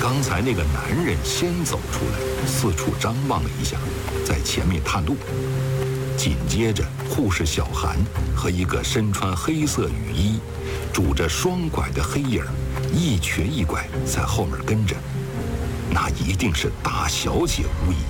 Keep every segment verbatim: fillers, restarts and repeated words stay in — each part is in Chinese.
刚才那个男人先走出来，四处张望了一下，在前面探路。紧接着，护士小韩和一个身穿黑色雨衣、拄着双拐的黑影，一瘸一拐在后面跟着。那一定是大小姐无疑。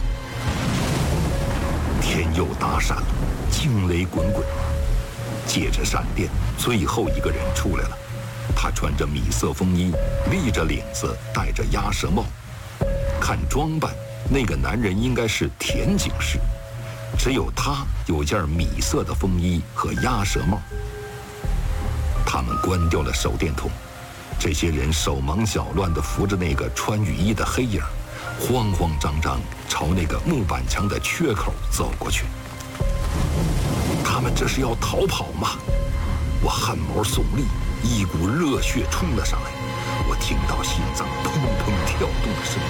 天又打闪了，惊雷滚滚。借着闪电，最后一个人出来了。他穿着米色风衣，立着领子，戴着鸭舌帽。看装扮，那个男人应该是田警士，只有他有件米色的风衣和鸭舌帽。他们关掉了手电筒，这些人手忙脚乱地扶着那个穿雨衣的黑影，慌慌张张朝那个木板墙的缺口走过去。他们这是要逃跑吗？我汗毛耸立，一股热血冲了上来，我听到心脏砰砰跳动的声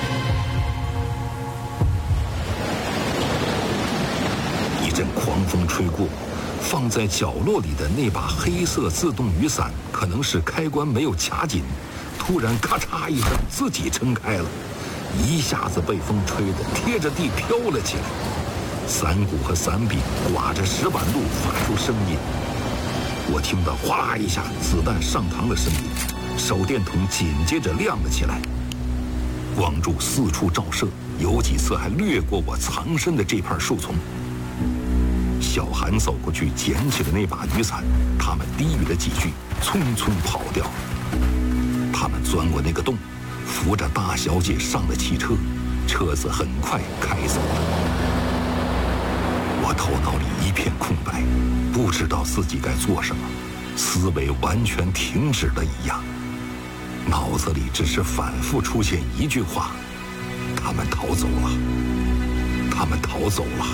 音。一阵狂风吹过，放在角落里的那把黑色自动雨伞，可能是开关没有卡紧，突然咔嚓一声自己撑开了，一下子被风吹得贴着地飘了起来。伞骨和伞柄刮着石板路发出声音。我听到哗啦一下子弹上膛的声音，手电筒紧接着亮了起来，光柱四处照射，有几次还掠过我藏身的这片树丛。小韩走过去捡起了那把雨伞，他们低语了几句，匆匆跑掉。他们钻过那个洞，扶着大小姐上了汽车，车子很快开走了。我头脑里一片空白，不知道自己该做什么，思维完全停止了一样，脑子里只是反复出现一句话：他们逃走了，他们逃走了。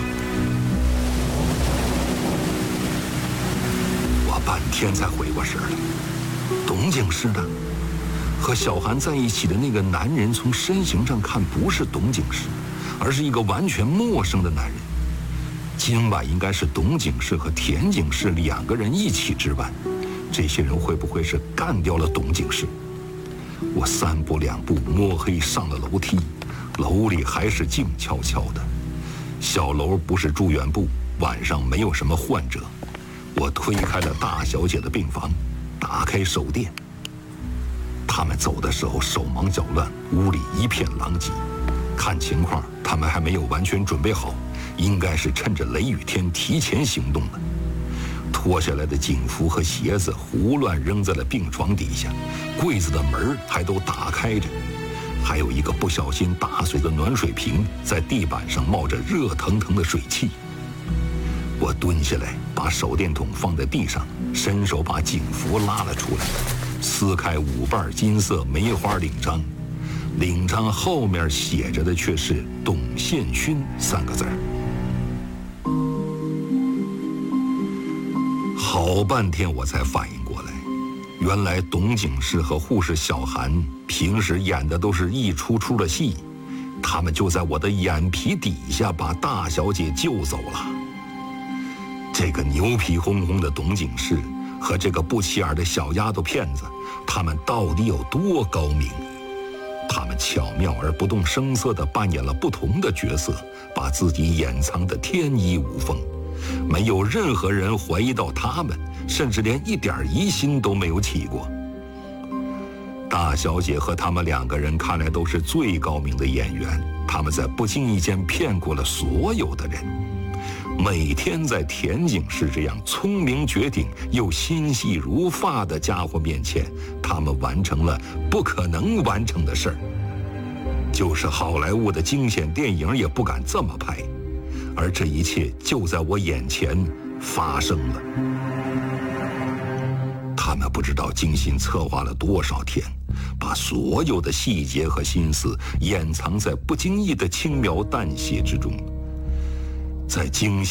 我半天才回过神来，董警士呢？和小韩在一起的那个男人，从身形上看不是董警士，而是一个完全陌生的男人。今晚应该是董警士和田警士两个人一起值班，这些人会不会是干掉了董警士？我三步两步摸黑上了楼梯，楼里还是静悄悄的。小楼不是住院部，晚上没有什么患者。我推开了大小姐的病房，打开手电。他们走的时候手忙脚乱，屋里一片狼藉。看情况，他们还没有完全准备好，应该是趁着雷雨天提前行动了。脱下来的警服和鞋子胡乱扔在了病床底下，柜子的门还都打开着，还有一个不小心打碎的暖水瓶在地板上冒着热腾腾的水汽。我蹲下来，把手电筒放在地上，伸手把警服拉了出来，撕开五瓣金色梅花领章，领章后面写着的却是董宪勋三个字儿。好半天我才反应过来，原来董警士和护士小韩平时演的都是一出出的戏，他们就在我的眼皮底下把大小姐救走了。这个牛皮哄哄的董警士和这个不起眼的小丫头骗子，他们到底有多高明？他们巧妙而不动声色地扮演了不同的角色，把自己掩藏得天衣无缝，没有任何人怀疑到他们，甚至连一点疑心都没有起过。大小姐和他们两个人看来都是最高明的演员，他们在不经意间骗过了所有的人。每天在田警士这样聪明绝顶又心细如发的家伙面前，他们完成了不可能完成的事儿，就是好莱坞的惊险电影也不敢这么拍，而这一切就在我眼前发生了。他们不知道精心策划了多少天，把所有的细节和心思掩藏在不经意的轻描淡写之中，在精心